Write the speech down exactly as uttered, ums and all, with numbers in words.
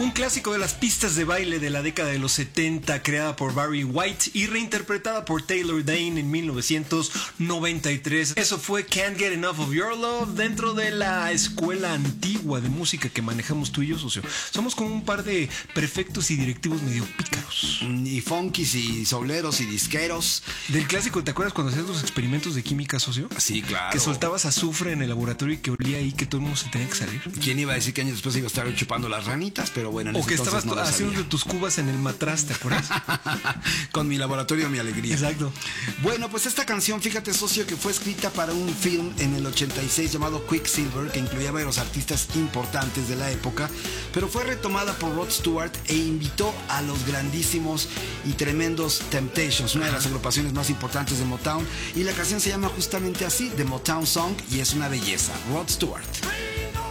Un clásico de las pistas de baile de la década de los setenta, creada por Barry White y reinterpretada por Taylor Dayne en mil novecientos noventa y tres. Eso fue Can't Get Enough of Your Love, dentro de la escuela antigua de música que manejamos tú y yo, socio. Somos como un par de prefectos y directivos medio pícaros. Y funkis y soleros y disqueros. Del clásico, ¿te acuerdas cuando hacías los experimentos de química, socio? Sí, claro. Que soltabas azufre en el laboratorio y que olía ahí que todo el mundo se tenía que salir. ¿Quién iba a decir que años después iba a estar chupando las ranitas? Pero bueno, en o que estabas no haciendo de tus cubas en el matraz, ¿te acuerdas? Con mi laboratorio, mi alegría. Exacto. Bueno, pues esta canción, fíjate, socio, que fue escrita para un film en el ochenta y seis llamado Quicksilver, que incluía varios artistas importantes de la época, pero fue retomada por Rod Stewart e invitó a los grandísimos y tremendos Temptations, una de las agrupaciones más importantes de Motown, y la canción se llama justamente así, The Motown Song, y es una belleza. Rod Stewart.